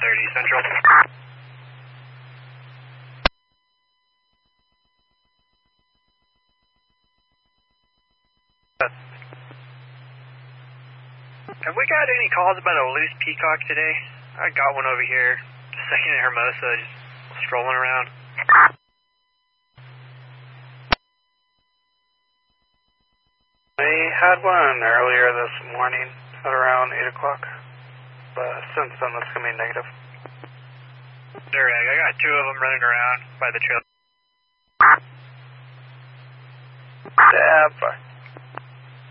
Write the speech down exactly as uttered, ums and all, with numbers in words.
thirty Central. Have we got any calls about a loose peacock today? I got one over here, second in Hermosa, just strolling around. We had one earlier this morning at around eight o'clock, but since then it's going to be negative. Direct, I got two of them running around by the trail. Yeah, bye.